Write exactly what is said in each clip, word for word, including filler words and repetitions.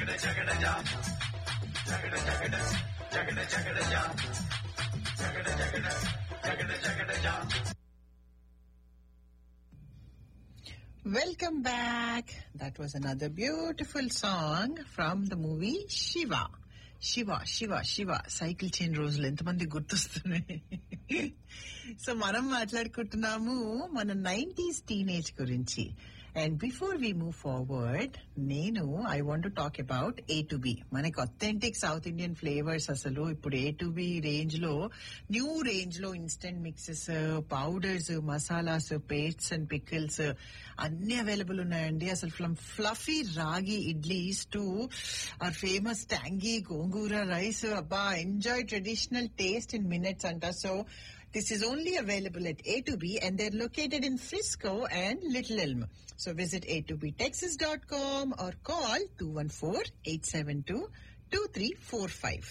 Welcome back. That was another beautiful song from the movie Shiva. Shiva Shiva Shiva cycle chain రోజులు ఎంతమంది గుర్తొస్తున్నాయి. So మనం మాట్లాడుకుంటున్నాము మన nineties teenage గురించి. And before we move forward, నేను I want to talk about A to be. మనకి authentic south Indian flavours అసలు ఇప్పుడు A to be range లో, న్యూ రేంజ్ లో instant mixes, powders, masalas, pastes and pickles అన్ని available ఉన్నాయండి. అసలు ఫ్రమ్ ఫ్లఫీ రాగి idlis to are famous tangy gongura rice. అబ్బా, enjoy traditional taste in minutes అంట. So this is only available at A to B, and they're located in Frisco and Little Elm. So visit a to b texas dot com or call two one four, eight seven two, two three four five.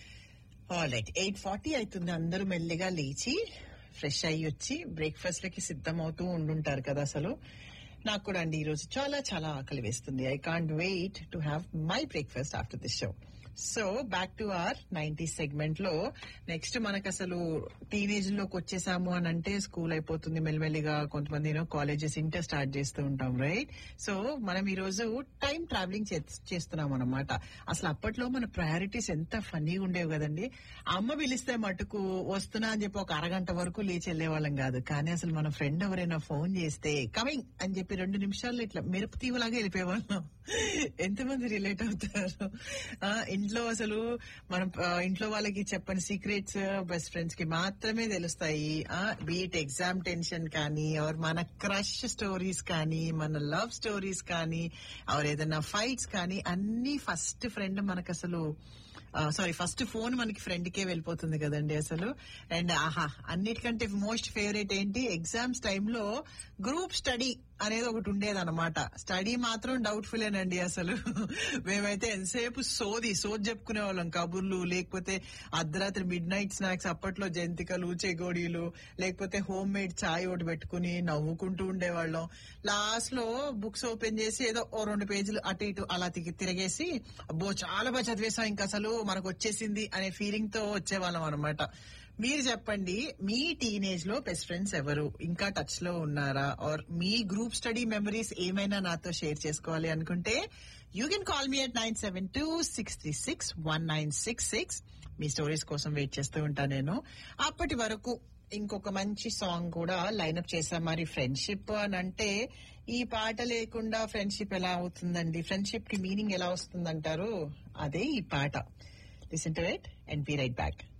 All right, eight forty అవుతుంది. అందరూ మెల్లిగా లేచి fresh అయ్యి వచ్చి breakfast లకి సిద్ధం అవుతూ ఉండుంటారు కదా. అసలు నాకు కూడా అండి ఈరోజు చాలా చాలా ఆకలి వేస్తుంది. I can't wait to have my breakfast after this show. So back to our ninety segment లో నెక్స్ట్ మనకు అసలు టీనేజ్ లోకి వచ్చేసాము అని అంటే స్కూల్ అయిపోతుంది మెల్లిమెల్లిగా. కొంతమంది కాలేజెస్ ఇంటర్ స్టార్ట్ చేస్తూ ఉంటాం, రైట్? సో మనం ఈ రోజు టైం ట్రావెలింగ్ చేస్తున్నాం అనమాట. అసలు అప్పట్లో మన ప్రయారిటీస్ ఎంత ఫన్నీగా ఉండేవి కదండి. అమ్మ పిలిస్తే మటుకు వస్తున్నా అని చెప్పి ఒక అరగంట వరకు లేచి వెళ్లే వాళ్ళం కాదు. కానీ అసలు మన ఫ్రెండ్ ఎవరైనా ఫోన్ చేస్తే కమింగ్ అని చెప్పి రెండు నిమిషాల్లో ఇట్లా మెరుపు తీవలాగా వెళ్ళిపోయేవాళ్ళం. ఎంతమంది రిలేట్ అవుతారు? ఇంట్లో అసలు మనం ఇంట్లో వాళ్ళకి చెప్పని సీక్రెట్స్ బెస్ట్ ఫ్రెండ్స్ కి మాత్రమే తెలుస్తాయి. బీట్ ఎగ్జామ్ టెన్షన్ కానీ, ఆర్ మన క్రష్ స్టోరీస్ కానీ, మన లవ్ స్టోరీస్ కానీ, ఆర్ ఏదైనా ఫైట్స్ కానీ, అన్ని ఫస్ట్ ఫ్రెండ్ మనకు అసలు సారీ ఫస్ట్ ఫోన్ మనకి ఫ్రెండ్ కే వెళ్ళిపోతుంది కదండి అసలు. అండ్ ఆహా, అన్నిటికంటే మోస్ట్ ఫేవరెట్ ఏంటి, ఎగ్జామ్స్ టైంలో గ్రూప్ స్టడీ అనేది ఒకటి ఉండేది అనమాట. స్టడీ మాత్రం డౌట్ఫుల్ ఏనండి అసలు. మేమైతే ఎంతసేపు సోది సోది చెప్పుకునే వాళ్ళం, కబుర్లు, లేకపోతే అర్ధరాత్రి మిడ్ నైట్ స్నాక్స్, అప్పట్లో జంతికలు, చెగోడీలు, లేకపోతే హోమ్ మేడ్ చాయ్ ఒకటి పెట్టుకుని నవ్వుకుంటూ ఉండేవాళ్ళం. లాస్ట్ లో బుక్స్ ఓపెన్ చేసి ఏదో ఓ రెండు పేజీలు అటు ఇటు అలా తిరిగేసి అబ్బో చాలా బాగా చదివేసాం, ఇంకా అసలు మనకు వచ్చేసింది అనే ఫీలింగ్ తో వచ్చేవాళ్ళం అనమాట. మీరు చెప్పండి, మీ టీనేజ్ లో బెస్ట్ ఫ్రెండ్స్ ఎవరు ఇంకా టచ్ లో ఉన్నారా? Are me group study memories ఏమైనా నాతో షేర్ చేసుకోవాలి అనుకుంటే you can call me at nine seven two six three six one nine six six. Me stories కోసం వెయిట్ చేస్తూ ఉంటా నేను. అప్పటి వరకు ఇంకొక మంచి సాంగ్ కూడా లైన్అప్ చేశాం. మరి ఫ్రెండ్షిప్ అని అంటే ఈ పాట లేకుండా ఫ్రెండ్షిప్ ఎలా అవుతుందండి? ఫ్రెండ్షిప్ కి మీనింగ్ ఎలా వస్తుందంటారు? అదే ఈ పాట. Listen to it and B right back.